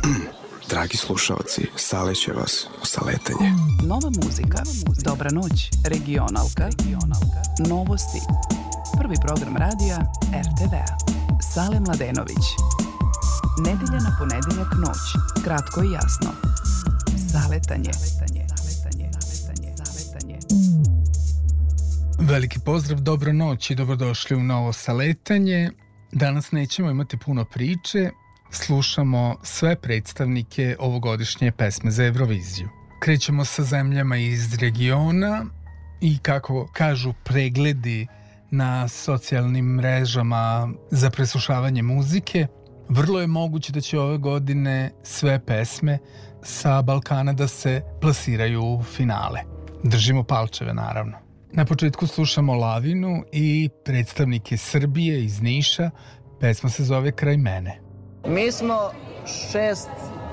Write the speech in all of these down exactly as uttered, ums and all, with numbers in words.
Dragi slušaoci, saleće vas u saletanje. Nova muzika, dobra noć, regionalka, novosti. Prvi program radija er te vea. Sale Mladenović. Nedelja na ponedeljak noć, kratko i jasno. Saletanje. Veliki pozdrav, dobro noć i dobrodošli u novo saletanje. Danas nećemo imati puno priče, slušamo sve predstavnike ovogodišnje pesme za Euroviziju. Krećemo sa zemljama iz regiona i kako kažu pregledi na socijalnim mrežama za preslušavanje muzike, vrlo je moguće da će ove godine sve pesme sa Balkana da se plasiraju u finale. Držimo palčeve, naravno. Na početku slušamo Lavinu i predstavnike Srbije iz Niša. Pesma se zove Kraj mene. Mi smo šest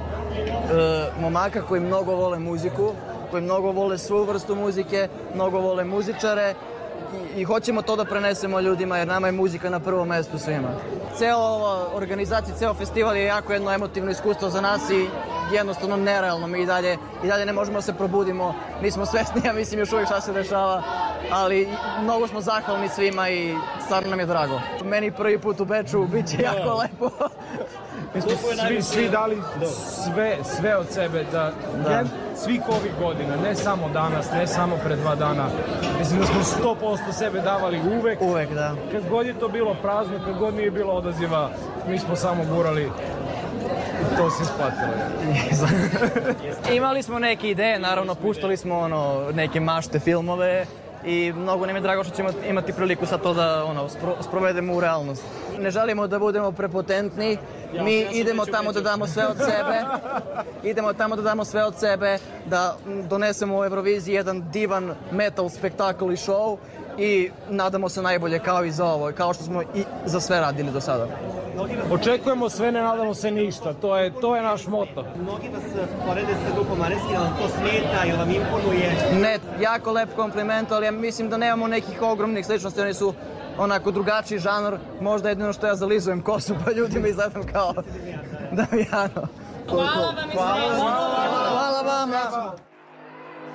uh, momaka koji mnogo vole muziku, koji mnogo vole svu vrstu muzike, mnogo vole muzičare i, i hoćemo to da prenesemo ljudima jer nama je muzika na prvom mestu svima. Ceo ova organizacija, ceo festival je jako jedno emotivno iskustvo za nas i jednostavno nerealno. Mi i dalje, i dalje ne možemo da se probudimo, nismo svesni, ja mislim još uvijek šta se dešava, ali mnogo smo zahvalni svima i stvarno nam je drago. Meni prvi put u Beču bit će jako lepo. Mi smo svi, svi dali sve, sve od sebe, da, da. svih ovih godina, ne samo danas, ne samo pre dva dana. Mislim da smo sto posto sebe davali uvek. Uvek, da. Kad god je to bilo prazno, kad god nije bilo odaziva, mi smo samo gurali. To se isplatilo. Imali smo neke ideje, naravno, puštali smo ono, neke mašte, filmove i mnogo nam je drago što ćemo imati priliku sad to da ono, spro, sprovedemo u realnost. Ne želimo da budemo prepotentni, mi idemo tamo da damo sve od sebe, idemo tamo da damo sve od sebe, da donesemo u Euroviziji jedan divan metal spektakl i show i nadamo se najbolje kao i za ovo, kao što smo i za sve radili do sada. Očekujemo sve, ne nadamo se ništa, to je, to je naš moto. Mnogi vas porede sa grupom Maneskin, ali to smeta ili vam imponuje? Ne, jako lep kompliment, ali ja mislim da nemamo nekih ogromnih sličnosti, oni su onako drugačiji žanr, možda jedino što ja zalizujem kosu pa ljudima izgledam kao Damijano. Hvala vam i sve. Hvala vam.